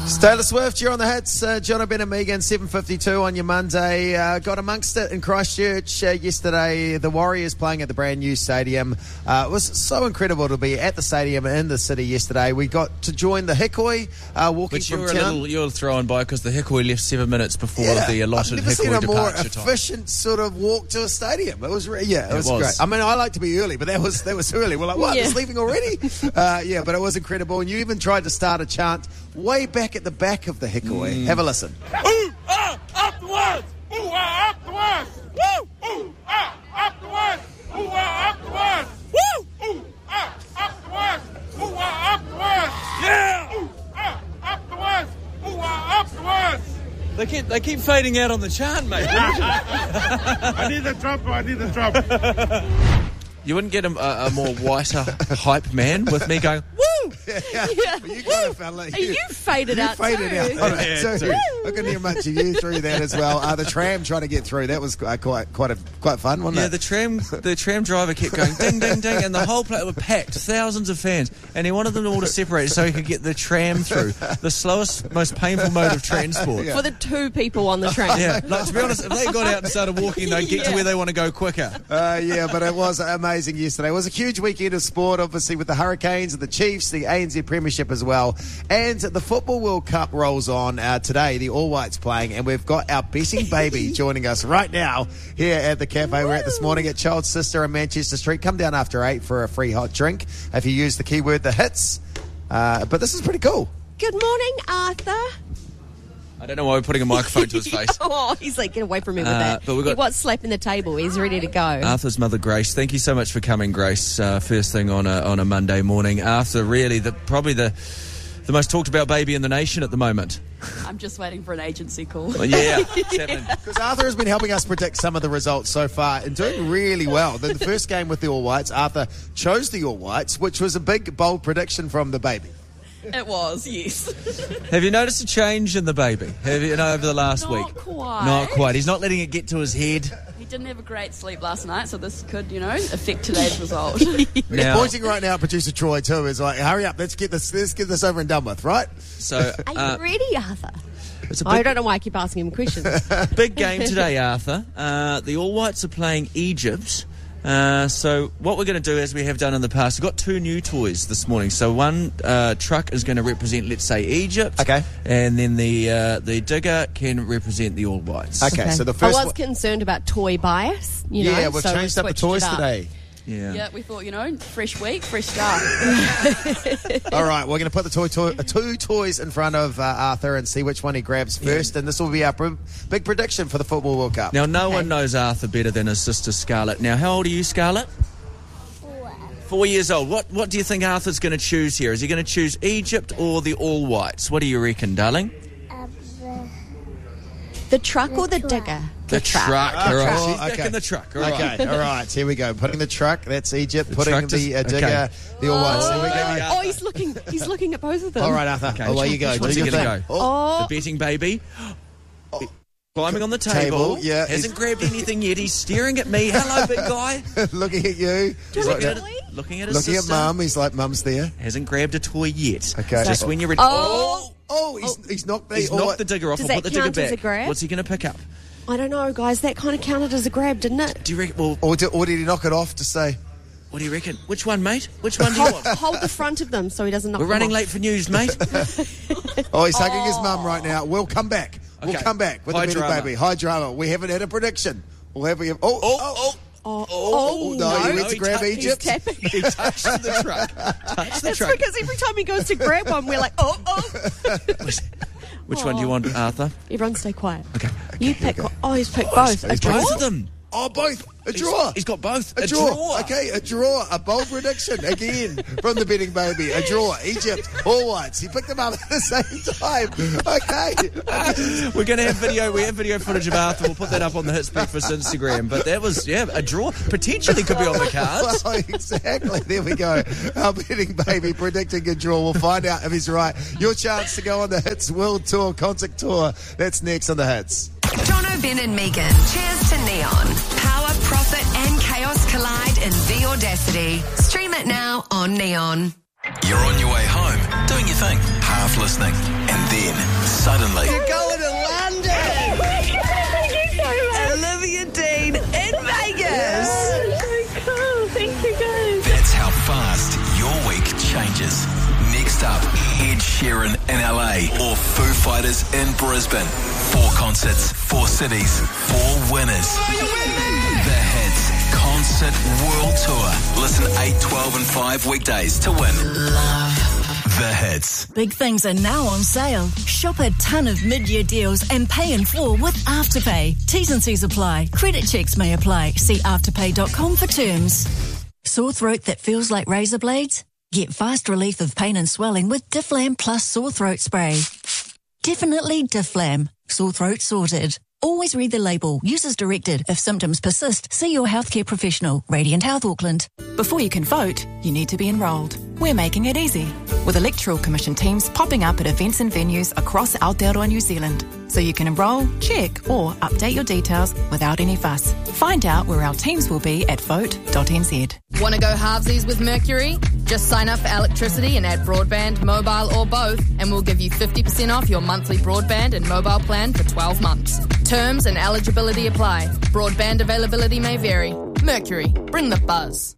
Taylor Swift, you're on the hits. John O'Brien and Megan, 7:52 on your Monday. Got amongst it in Christchurch yesterday. The Warriors playing at the brand new stadium. It was so incredible to be at the stadium in the city yesterday. We got to join the Hikoi walking from town. You were thrown by because the Hikoi left 7 minutes before the allotted I've never seen Hikoi a more departure time. efficient sort of walk to a stadium. It was it was great. I mean, I like to be early, but that was early. We're like, what? It's leaving already? But it was incredible. And you even tried to start a chant way back at the back of the Hikoi. Have a listen. Ooh, up the west! Ooh, up the west! Woo! Ooh, up the west! Ooh, up the west! Woo! Ooh, up the west! Ooh, up the west! Yeah! Ooh, up the west! Ooh, up the west! They keep fading out on the chant, mate. I need the drum. You wouldn't get a more whiter hype man with me going, woo! Yeah. You kind of felt like you faded out too. I couldn't hear much of you through that as well. The tram trying to get through, that was quite fun, wasn't it? The tram driver kept going ding, ding, ding, and the whole place was packed, thousands of fans, and he wanted them all to separate so he could get the tram through, the slowest, most painful mode of transport. For the two people on the tram. Yeah, like, to be honest, if they got out and started walking, they'd get to where they want to go quicker. But it was amazing yesterday. It was a huge weekend of sport, obviously, with the Hurricanes and the Chiefs, the ANZ Premiership as well. And the Football World Cup rolls on today, the All Whites playing, and we've got our betting baby joining us right now here at the cafe. We're at this morning at Child's Sister in Manchester Street. Come down after 8 for a free hot drink if you use the keyword the hits. But this is pretty cool. Good morning, Arthur. I don't know why we're putting a microphone to his face. He's like, get away from me with that. But he was slapping the table. He's ready to go. Arthur's mother, Grace. Thank you so much for coming, Grace. First thing on a Monday morning. Arthur, really, probably the most talked about baby in the nation at the moment. I'm just waiting for an agency call. Well, it's happening. Because Arthur has been helping us predict some of the results so far and doing really well. The first game with the All Whites, Arthur chose the All Whites, which was a big, bold prediction from the baby. It was, yes. Have you noticed a change in the baby? Over the last week? Not quite. He's not letting it get to his head. He didn't have a great sleep last night, so this could, affect today's result. He's pointing right now at producer Troy too. He's like, hurry up, let's get this over and done with, right? So, are you ready, Arthur? I don't know why I keep asking him questions. Big game today, Arthur. The All Whites are playing Egypt. So what we're going to do, as we have done in the past, we've got two new toys this morning. So one truck is going to represent, let's say, Egypt. Okay. And then the digger can represent the All Whites. Okay. So the first. I was concerned about toy bias. We've changed up the toys today. Yeah, we thought, fresh week, fresh start. All right, we're going to put the two toys in front of Arthur and see which one he grabs first, and this will be our big prediction for the Football World Cup. Now, no one knows Arthur better than his sister Scarlett. Now, how old are you, Scarlett? 4 years old. What do you think Arthur's going to choose here? Is he going to choose Egypt or the All Whites? What do you reckon, darling? The truck or the digger? The truck. All right. She's Okay. back in the truck. All Okay, right. all right, here we go. Putting the truck, that's Egypt. The Putting truck the digger, the All Whites. Here we go. Oh, he's looking at both of them. All right, Arthur. Okay. Away you go. Which one's Do he your going to thing. go? Oh. The betting baby. Climbing on the table. Yeah. Hasn't grabbed anything yet. He's staring at me. Hello, big guy. Looking at you. Looking at his Looking sister. at Mum. He's like, Mum's there. Hasn't grabbed a toy yet. Okay. Just when you're ready. He's knocked the He's knocked the digger off. Does I'll that put the digger count as back. a grab? What's he going to pick up? I don't know, guys. That kind of counted as a grab, didn't it? Do you reckon? Well, Or did he knock it off to say? what do you reckon? Which one, mate? Which one do you want? Hold the front of them so he doesn't knock We're them running off. late for news, mate. Oh, he's hugging his mum right now. We'll come back. We'll Okay. come back with High the betting drama. baby. High drama. We haven't had a prediction. No, you went to grab he Egypt. He's tapping. He touched the truck. It's because every time he goes to grab one, we're like, Which one do you want, Arthur? Everyone stay quiet. Okay. You pick one. Oh, he's picked both. he's draw? Both of them. Oh, both. A draw. He's got both. A draw. Okay, a draw. A bold prediction again from the betting baby. A draw. Egypt. All Whites. He picked them up at the same time. Okay. We're going to have video. We have video footage of Arthur. We'll put that up on the Hits Breakfast Instagram. But that was, a draw. Potentially could be on the cards. Well, exactly. There we go. Our betting baby predicting a draw. We'll find out if he's right. Your chance to go on the Hits World Tour Concert Tour. That's next on the Hits. John O'Brien and Megan. Cheers to Neon. Power, profit and chaos collide in The Audacity. Stream it now on Neon. You're on your way home, doing your thing, half listening, and then suddenly, You're going to London! Thank you so much. Olivia Dean in Vegas! So cool. Thank you, guys. that's how fast your week changes. Next up, Ed Sheeran in LA or Foo Fighters in Brisbane. 4 concerts, 4 cities, 4 winners. The Hits Concert World Tour. Listen 8, 12 and 5 weekdays to win. The Hits. Big things are now on sale. Shop a ton of mid-year deals and pay in full with Afterpay. T's and C's apply. Credit checks may apply. See afterpay.com for terms. Sore throat that feels like razor blades? Get fast relief of pain and swelling with Difflam Plus Sore Throat Spray. Definitely Difflam. Sore throat sorted. Always read the label. Use as directed. If symptoms persist, see your healthcare professional. Radiant Health Auckland. Before you can vote, you need to be enrolled. We're making it easy, with Electoral Commission teams popping up at events and venues across Aotearoa, New Zealand. So you can enrol, check, or update your details without any fuss. Find out where our teams will be at vote.nz. Want to go halvesies with Mercury? Just sign up for electricity and add broadband, mobile or both, and we'll give you 50% off your monthly broadband and mobile plan for 12 months. Terms and eligibility apply. Broadband availability may vary. Mercury, bring the buzz.